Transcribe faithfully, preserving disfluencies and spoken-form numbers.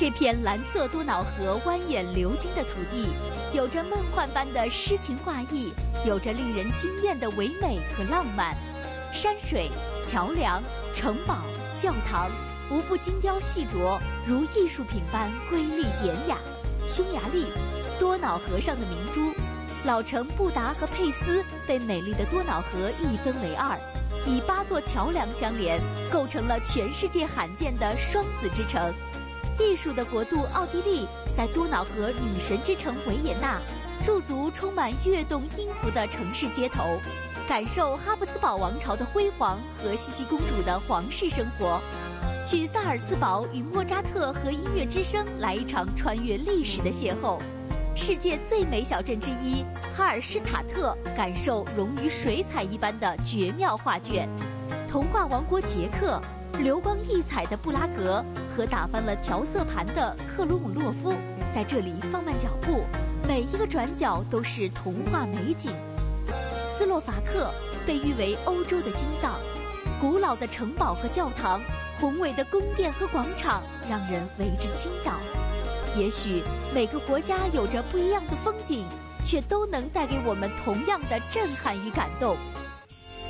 这片蓝色多瑙河蜿蜒流经的土地，有着梦幻般的诗情画意，有着令人惊艳的唯美和浪漫。山水、桥梁、城堡、教堂，无不精雕细琢，如艺术品般瑰丽典雅。匈牙利，多瑙河上的明珠，老城布达和佩斯被美丽的多瑙河一分为二，以八座桥梁相连，构成了全世界罕见的双子之城。艺术的国度奥地利，在多瑙河女神之城维也纳，驻足充满跃动音符的城市街头，感受哈布斯堡王朝的辉煌和茜茜公主的皇室生活。去萨尔茨堡与莫扎特和音乐之声来一场穿越历史的邂逅。世界最美小镇之一哈尔施塔特，感受融于水彩一般的绝妙画卷。童话王国捷克，流光溢彩的布拉格和打翻了调色盘的克鲁姆洛夫，在这里放慢脚步，每一个转角都是童话美景。斯洛伐克被誉为欧洲的心脏，古老的城堡和教堂，宏伟的宫殿和广场，让人为之倾倒。也许每个国家有着不一样的风景，却都能带给我们同样的震撼与感动。